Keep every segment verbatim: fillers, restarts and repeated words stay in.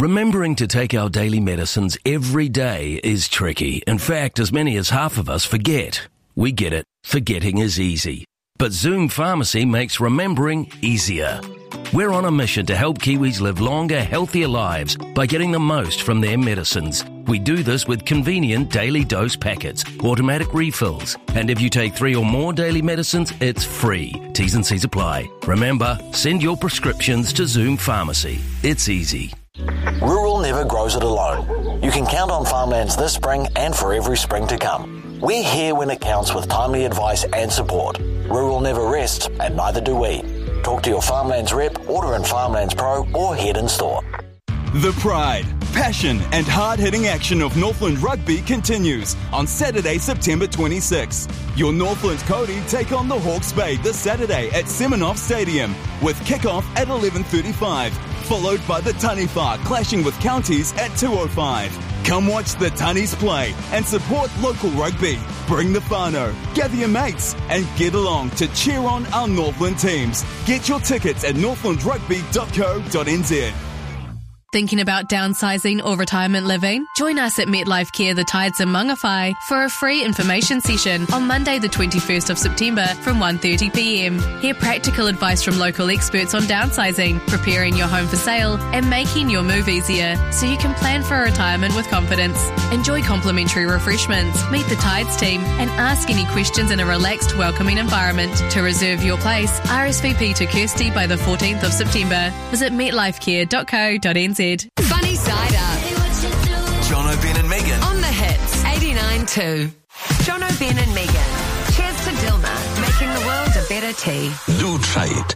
Remembering to take our daily medicines every day is tricky. In fact, as many as half of us forget. We get it. Forgetting is easy. But Zoom Pharmacy makes remembering easier. We're on a mission to help Kiwis live longer, healthier lives by getting the most from their medicines. We do this with convenient daily dose packets, automatic refills, and if you take three or more daily medicines, it's free. T's and C's apply. Remember, send your prescriptions to Zoom Pharmacy. It's easy. Rural never grows it alone. You can count on Farmlands this spring and for every spring to come. We're here when it counts with timely advice and support. Rural never rests, and neither do we. Talk to your Farmlands rep, order in Farmlands Pro, or head in store. The pride, passion and hard-hitting action of Northland Rugby continues on Saturday, September twenty-sixth. Your Northland Cody take on the Hawke's Bay this Saturday at Semenov Stadium with kick-off at eleven thirty-five, followed by the Taniwha clashing with Counties at two oh five. Come watch the Tunnies play and support local rugby. Bring the whānau, gather your mates and get along to cheer on our Northland teams. Get your tickets at northland rugby dot co dot n z. Thinking about downsizing or retirement living? Join us at MetLife Care The Tides in Mangawhai for a free information session on Monday the twenty-first of September from one thirty p m. Hear practical advice from local experts on downsizing, preparing your home for sale and making your move easier so you can plan for retirement with confidence. Enjoy complimentary refreshments, meet the Tides team and ask any questions in a relaxed, welcoming environment. To reserve your place, R S V P to Kirsty by the fourteenth of September. Visit metlifecare dot co dot n z. Funny Side Up. Jono, Ben and Megan. On the hits, eighty-nine two. Jono, Ben and Megan. Cheers to Dilma, making the world a better tea. Do try it.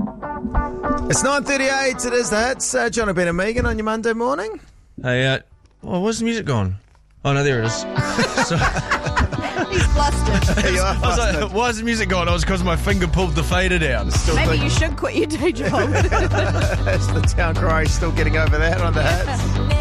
It's nine thirty-eight, it is the hits. Uh, Jono, Ben and Megan on your Monday morning. Hey, uh, oh, where's the music gone? Oh, no, there it is. So, He's flustered. You are I was flustered. like, why is the music gone? It was because my finger pulled the fader down. Still Maybe think- you should quit your day job. That's the town cry, still getting over that on the hits.